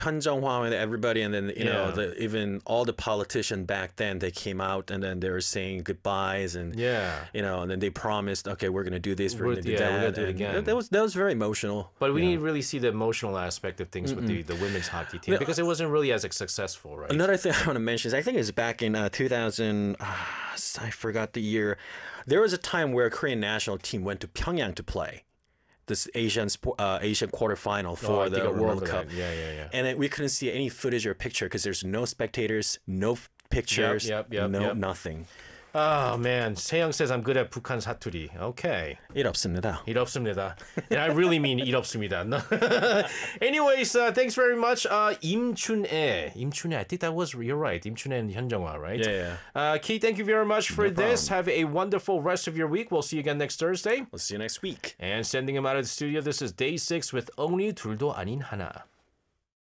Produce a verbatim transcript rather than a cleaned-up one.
Han Zhonghua and everybody, and then you Yeah. know, the, even all the politicians back then, they came out and then they were saying goodbyes and Yeah. you know, and then they promised, okay, we're gonna do this, we're, We're- gonna do yeah, that, we're gonna do it and again. That, that was that was very emotional. But we you didn't know. really see the emotional aspect of things with the, the women's hockey team because it wasn't really as successful, right? Another thing I want to mention is I think it's back in uh, two thousand. Uh, I forgot the year. There was a time where Korean national team went to Pyongyang to play this Asian spo- uh, Asian quarterfinal Oh, for I think the I World remember Cup. that. Yeah, yeah, yeah. And then we couldn't see any footage or picture because there's no spectators, no f- pictures, yep, yep, no yep. nothing. Oh man, Seyoung says I'm good at 북한 사투리. Okay. 일 없습니다. 일 없습니다. And I really mean 일 없습니다. No. Anyways, uh, thanks very much. Uh, 임춘애. 임춘애. I think that was, you're right. 임춘애 and 현정화, right? Yeah, yeah. Uh, Kate, thank you very much for No this. problem. Have a wonderful rest of your week. We'll see you again next Thursday. We'll see you next week. And sending him out of the studio, this is day six with only 둘도 아닌 하나.